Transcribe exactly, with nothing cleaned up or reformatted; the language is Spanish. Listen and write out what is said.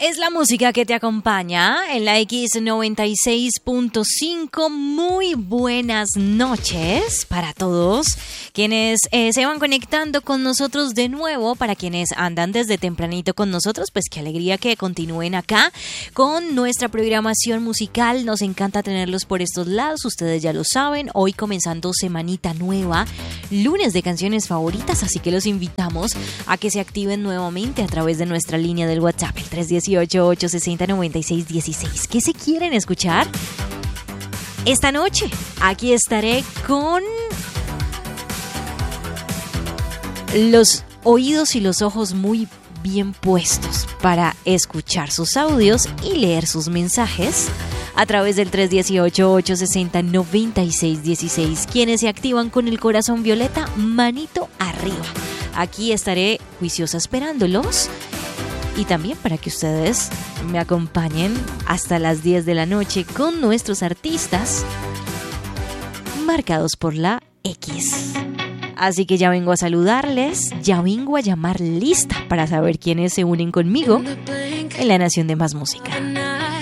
Es la música que te acompaña en la X noventa y seis punto cinco. Muy buenas noches para todos quienes eh, se van conectando con nosotros de nuevo. Para quienes andan desde tempranito con nosotros, pues qué alegría que continúen acá con nuestra programación musical. Nos encanta tenerlos por estos lados, ustedes ya lo saben. Hoy comenzando semanita nueva, lunes de canciones favoritas, así que los invitamos a que se activen nuevamente a través de nuestra línea del WhatsApp, el tres uno ocho, ocho seis cero, nueve seis uno seis. ¿Qué se quieren escuchar esta noche? Aquí estaré con los oídos y los ojos muy bien puestos para escuchar sus audios y leer sus mensajes a través del tres uno ocho, ocho seis cero, nueve seis uno seis. Quienes se activan con el corazón violeta, manito arriba. Aquí estaré juiciosa esperándolos. Y también para que ustedes me acompañen hasta las diez de la noche con nuestros artistas marcados por la X. Así que ya vengo a saludarles, ya vengo a llamar lista para saber quiénes se unen conmigo en la Nación de Más Música.